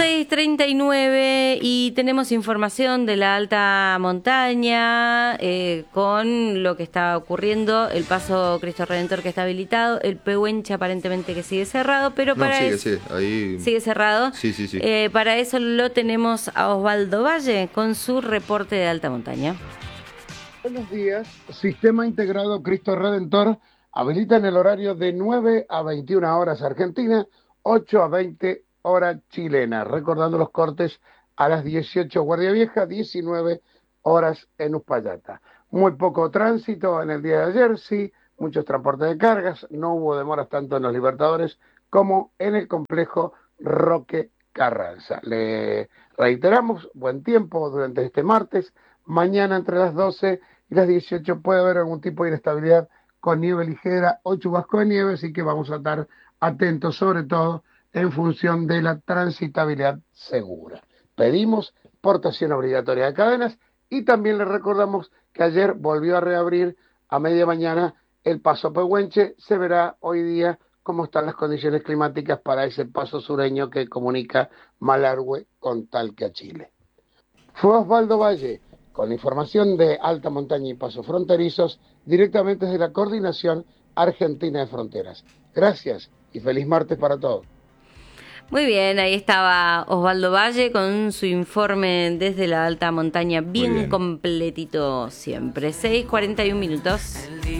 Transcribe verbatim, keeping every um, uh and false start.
seis treinta y nueve y tenemos información de la alta montaña eh, con lo que está ocurriendo, el paso Cristo Redentor que está habilitado, el Pehuenche aparentemente que sigue cerrado, pero No, para sigue, eso, sigue, ahí... sigue cerrado. Sí, sí, sí. Eh, para eso lo tenemos a Osvaldo Valle con su reporte de alta montaña. Buenos días. Sistema Integrado Cristo Redentor habilita en el horario de nueve a veintiuna horas Argentina, ocho a veinte hora chilena, recordando los cortes a las dieciocho Guardia Vieja, diecinueve horas en Uspallata. Muy poco tránsito en el día de ayer, sí, muchos transportes de cargas, no hubo demoras tanto en los Libertadores como en el complejo Roque Carranza. Le reiteramos, buen tiempo durante este martes. Mañana entre las doce y las dieciocho puede haber algún tipo de inestabilidad con nieve ligera o chubasco de nieve, así que vamos a estar atentos, sobre todo en función de la transitabilidad segura. Pedimos portación obligatoria de cadenas y también les recordamos que ayer volvió a reabrir a media mañana el paso Pehuenche. Se verá hoy día cómo están las condiciones climáticas para ese paso sureño que comunica Malargüe con Talca, Chile. Fue Osvaldo Valle con información de alta montaña y pasos fronterizos directamente desde la Coordinación Argentina de Fronteras. Gracias y feliz martes para todos. Muy bien, ahí estaba Osvaldo Valle con su informe desde la alta montaña, bien, bien completito siempre. seis cuarenta y un minutos.